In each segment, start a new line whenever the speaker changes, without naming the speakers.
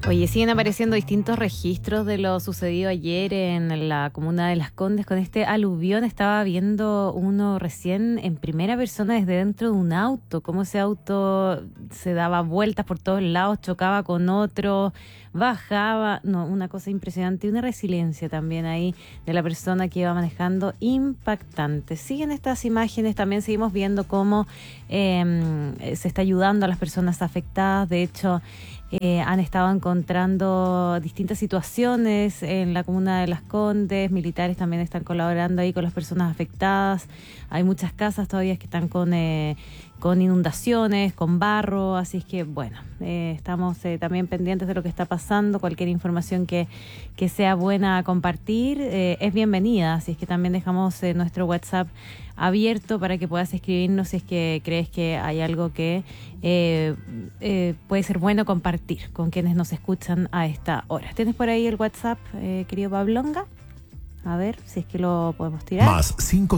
Oye, siguen apareciendo distintos registros de lo sucedido ayer en la comuna de Las Condes con este aluvión. Estaba viendo uno recién en primera persona desde dentro de un auto, cómo ese auto se daba vueltas por todos lados, chocaba con otro, bajaba. No, una cosa impresionante y una resiliencia también ahí de la persona que iba manejando, impactante. Siguen estas imágenes, también seguimos viendo cómo se está ayudando a las personas afectadas. De hecho, han estado encontrando distintas situaciones en la comuna de Las Condes. Militares también están colaborando ahí con las personas afectadas. Hay muchas casas todavía que están con inundaciones, con barro, así es que bueno, estamos también pendientes de lo que está pasando. Cualquier información que sea buena a compartir es bienvenida, así es que también dejamos nuestro WhatsApp abierto para que puedas escribirnos si es que crees que hay algo que puede ser bueno compartir con quienes nos escuchan a esta hora. ¿Tienes por ahí el WhatsApp, querido Pablonga? A ver si es que lo podemos tirar.
Más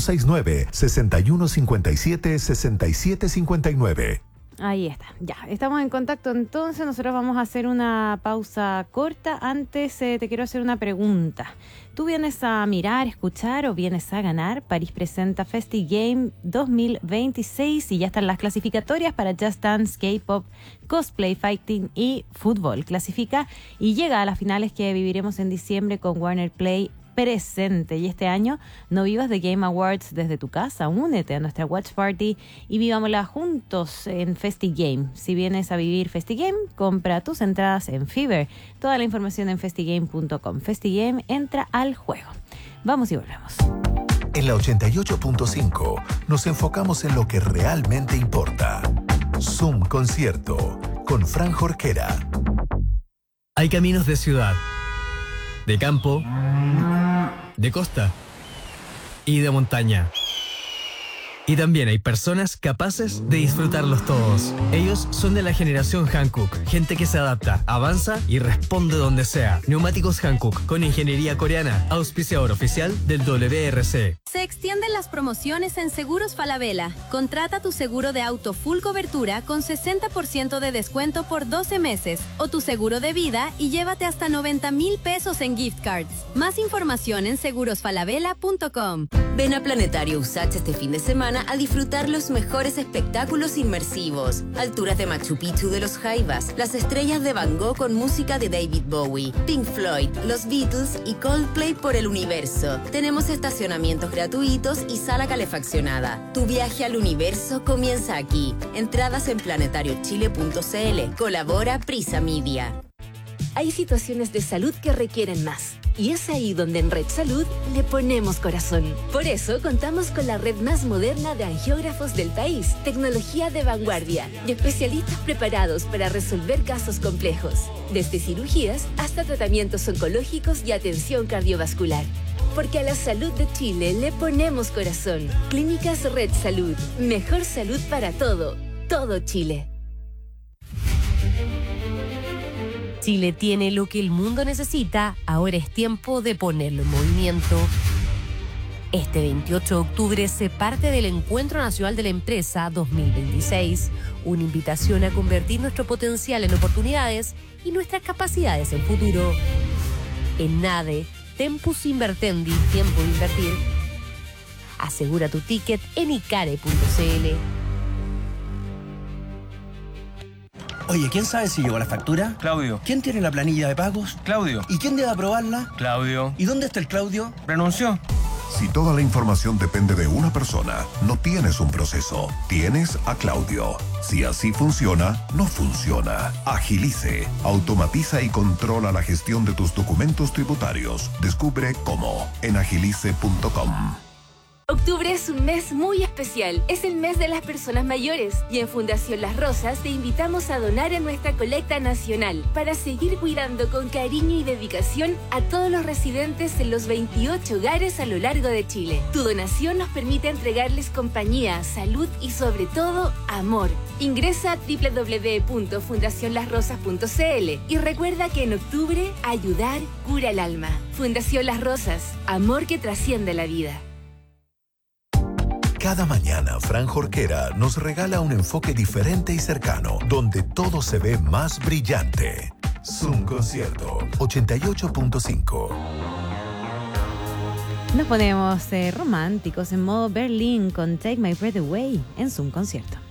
569-6157-6759.
Ahí está, ya, estamos en contacto entonces. Nosotros vamos a hacer una pausa corta. Antes te quiero hacer una pregunta. ¿Tú vienes a mirar, escuchar o vienes a ganar? París presenta FestiGame 2026 y ya están las clasificatorias para Just Dance, K-Pop, Cosplay, Fighting y Fútbol. Clasifica y llega a las finales que viviremos en diciembre con Warner Play presente. Y este año no vivas The Game Awards desde tu casa, únete a nuestra Watch Party y vivámosla juntos en FestiGame. Si vienes a vivir FestiGame, compra tus entradas en Fever. Toda la información en festigame.com. FestiGame entra al juego. Vamos y volvemos.
En la 88.5 nos enfocamos en lo que realmente importa. Zoom Concierto con Fran Jorquera.
Hay caminos de ciudad, de campo, de costa y de montaña. Y también hay personas capaces de disfrutarlos todos. Ellos son de la generación Hankook, gente que se adapta, avanza y responde donde sea. Neumáticos Hankook con ingeniería coreana, auspiciador oficial del WRC.
Se extienden las promociones en Seguros Falabella. Contrata tu seguro de auto full cobertura con 60% de descuento por 12 meses o tu seguro de vida y llévate hasta 90,000 pesos en gift cards. Más información en segurosfalabella.com.
Ven a Planetario Usach este fin de semana a disfrutar los mejores espectáculos inmersivos. Alturas de Machu Picchu de los Jaivas, las estrellas de Van Gogh con música de David Bowie, Pink Floyd, los Beatles y Coldplay por el universo. Tenemos estacionamientos gratuitos y sala calefaccionada. Tu viaje al universo comienza aquí. Entradas en planetariochile.cl. Colabora Prisa Media.
Hay situaciones de salud que requieren más. Y es ahí donde en Red Salud le ponemos corazón. Por eso contamos con la red más moderna de angiógrafos del país, tecnología de vanguardia y especialistas preparados para resolver casos complejos, desde cirugías hasta tratamientos oncológicos y atención cardiovascular. Porque a la salud de Chile le ponemos corazón. Clínicas Red Salud. Mejor salud para todo Chile.
Chile tiene lo que el mundo necesita, ahora es tiempo de ponerlo en movimiento. Este 28 de octubre se parte del Encuentro Nacional de la Empresa 2026, una invitación a convertir nuestro potencial en oportunidades y nuestras capacidades en futuro. En NADE, Tempus Invertendi, tiempo de invertir. Asegura tu ticket en icare.cl.
Oye, ¿quién sabe si llegó la factura?
Claudio.
¿Quién tiene la planilla de pagos?
Claudio.
¿Y quién debe aprobarla?
Claudio.
¿Y dónde está el Claudio?
Renunció.
Si toda la información depende de una persona, no tienes un proceso, tienes a Claudio. Si así funciona, no funciona. Agilice, automatiza y controla la gestión de tus documentos tributarios. Descubre cómo en agilice.com.
Octubre es un mes muy especial. Es el mes de las personas mayores. Y en Fundación Las Rosas te invitamos a donar en nuestra colecta nacional para seguir cuidando con cariño y dedicación a todos los residentes en los 28 hogares a lo largo de Chile. Tu donación nos permite entregarles compañía, salud y sobre todo amor. Ingresa a www.fundacionlasrosas.cl y recuerda que en octubre ayudar cura el alma. Fundación Las Rosas, amor que trasciende la vida.
Cada mañana, Fran Jorquera nos regala un enfoque diferente y cercano, donde todo se ve más brillante. Zoom Concierto 88.5.
Nos ponemos románticos en modo Berlín con Take My Breath Away en Zoom Concierto.